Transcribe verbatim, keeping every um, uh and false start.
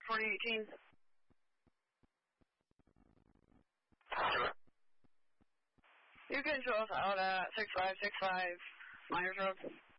twenty eighteen. You can show us out at six five six five Myers Road.